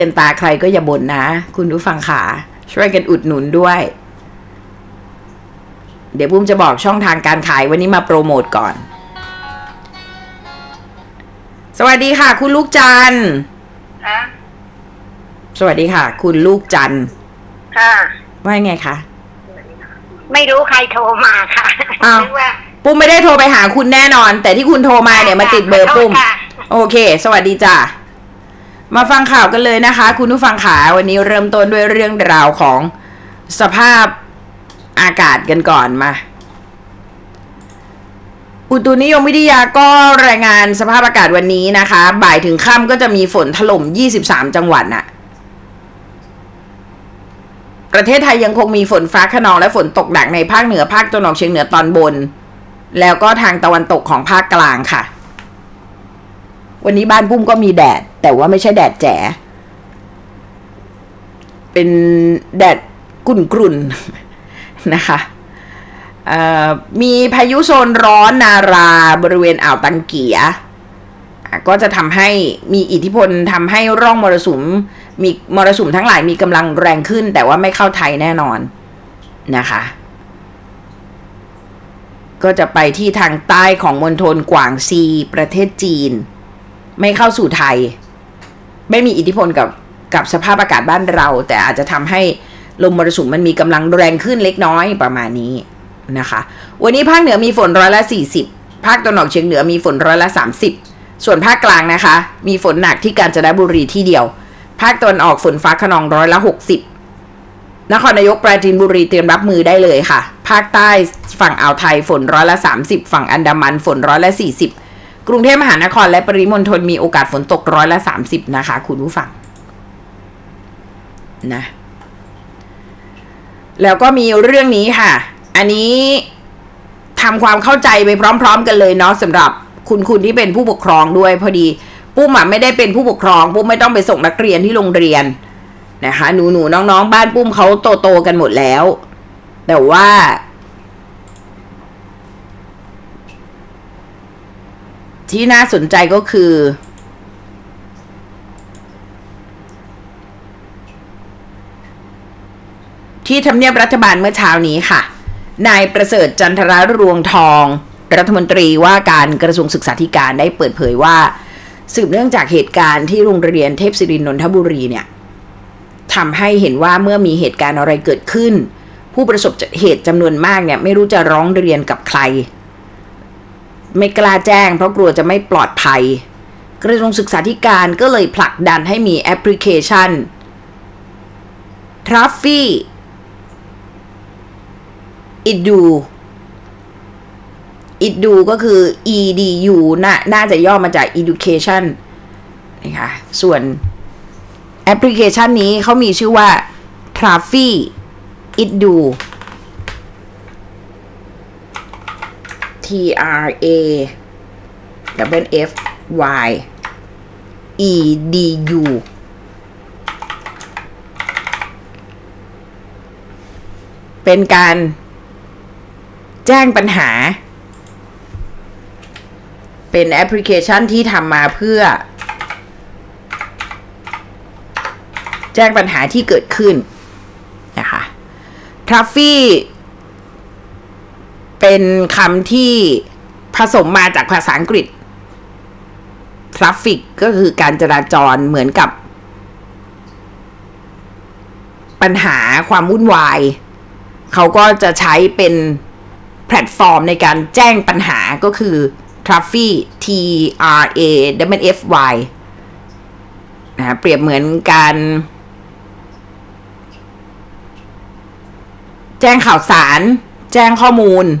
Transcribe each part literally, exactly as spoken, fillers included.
เป็นตาใครก็อย่าบ่นนะคุณผู้ฟังขาช่วยกันอุดหนุนด้วยเดี๋ยวปุ้มจะบอกช่องทางการขายวันนี้มาโปรโมทก่อนสวัสดีค่ะคุณลูกจันทร์สวัสดีค่ะคุณลูกจันทร์ค่ะว่าไงคะไม่รู้ใครโทรมาค่ะอ้าวปุ้มไม่ได้โทรไปหาคุณแน่นอนแต่ที่คุณโทรมาเนี่ยมาติดเบอร์ปุ้มโอเคสวัสดีจ้ะมาฟังข่าวกันเลยนะคะคุณผู้ฟังขาวันนี้เริ่มต้นด้วยเรื่องราวของสภาพอากาศกันก่อนมาอุตุนิยมวิทยาก็รายงานสภาพอากาศวันนี้นะคะบ่ายถึงค่ำก็จะมีฝนถล่มยี่สิบสามจังหวัดน่ะประเทศไทยยังคงมีฝนฟ้าคะนองและฝนตกหนักในภาคเหนือภาคตะวันออกเฉียงเหนือตอนบนแล้วก็ทางตะวันตกของภาคกลางค่ะวันนี้บ้านปุ้มก็มีแดดแต่ว่าไม่ใช่แดดแจ๋เป็นแดดกุ่นกรุ่นนะคะมีพายุโซนร้อนนาราบริเวณอ่าวตังเกียก็จะทำให้มีอิทธิพลทำให้ร่องมรสุมมีมรสุมทั้งหลายมีกำลังแรงขึ้นแต่ว่าไม่เข้าไทยแน่นอนนะคะก็จะไปที่ทางใต้ของมณฑลกวางซีประเทศจีนไม่เข้าสู่ไทยไม่มีอิทธิพลกับกับสภาพอากาศบ้านเราแต่อาจจะทำให้ลมมรสุมมันมีกำลังแรงขึ้นเล็กน้อยประมาณนี้นะคะวันนี้ภาคเหนือมีฝนร้อยละสี่สิบภาคตะวันออกเฉียงเหนือมีฝนร้อยละสามสิบส่วนภาคกลางนะคะมีฝนหนักที่กาญจนบุรีที่เดียวภาคตะวันออกฝนฟ้าคะนองร้อยละหกสิบนครนายกปราจีนบุรีเตรียมรับมือได้เลยค่ะภาคใต้ฝั่งอ่าวไทยฝนร้อยละสามสิบฝั่งอันดามันฝนร้อยละสี่สิบกรุงเทพมหานครและปริมณฑลมีโอกาสฝนตกร้อยละสามสิบนะคะคุณผู้ฟังนะแล้วก็มีเรื่องนี้ค่ะอันนี้ทำความเข้าใจไปพร้อมๆกันเลยเนาะสำหรับคุณคุณที่เป็นผู้ปกครองด้วยพอดีปุ้มอ่ะไม่ได้เป็นผู้ปกครองปุ้มไม่ต้องไปส่งนักเรียนที่โรงเรียนนะคะหนูหนูน้องๆบ้านปุ้มเขาโตโตกันหมดแล้วแต่ว่าที่น่าสนใจก็คือที่ทำเนียบรัฐบาลเมื่อเช้านี้ค่ะนายประเสริฐจันทรรวงทองรัฐมนตรีว่าการกระทรวงศึกษาธิการได้เปิดเผยว่าสืบเนื่องจากเหตุการณ์ที่โรงเรียนเทพศิรินนทบุรีเนี่ยทำให้เห็นว่าเมื่อมีเหตุการณ์อะไรเกิดขึ้นผู้ประสบเหตุจำนวนมากเนี่ยไม่รู้จะร้องเรียนกับใครไม่กล้าแจ้งเพราะกลัวจะไม่ปลอดภัยกระทรวงศึกษาธิการก็เลยผลักดันให้มีแอปพลิเคชัน Traffy Edu Edu ก็คือ อี ดี ยู น่าน่าจะย่อมาจาก Education นะคะส่วนแอปพลิเคชันนี้เขามีชื่อว่า Traffy Edu T R A W F Y E D U เป็นการแจ้งปัญหาเป็นแอปพลิเคชันที่ทำมาเพื่อแจ้งปัญหาที่เกิดขึ้นนะคะ Traffy เป็นคำที่ผสมมาจากภาษาอังกฤษ Traffic ก็คือการจราจรเหมือนกับปัญหาความวุ่นวายเขาก็จะใช้เป็นแพลตฟอร์มในการแจ้งปัญหาก็คือ Traffy T R A W F Y นะเปรียบเหมือนการแจ้งข่าวสารแจ้งข้อมูล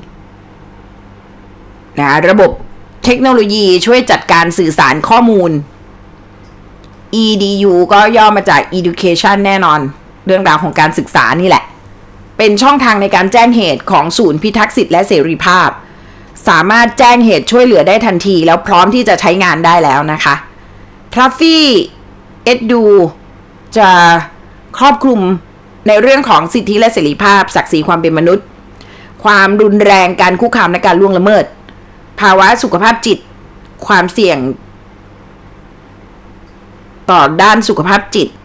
นะระบบเทคโนโลยีช่วยจัดการสื่อสารข้อมูล อี ดี ยู ก็ย่อมาจาก Education แน่นอนเรื่องราวของการศึกษานี่แหละเป็นช่องทางในการแจ้งเหตุของศูนย์พิทักษ์สิทธิและเสรีภาพสามารถแจ้งเหตุช่วยเหลือได้ทันทีแล้วพร้อมที่จะใช้งานได้แล้วนะคะ Traffy Edu จะครอบคลุมในเรื่องของสิทธิและเสรีภาพศักดิ์ศรีความเป็นมนุษย์ความรุนแรงการคุกคามและการล่วงละเมิดภาวะสุขภาพจิตความเสี่ยงต่อด้านสุขภาพจิต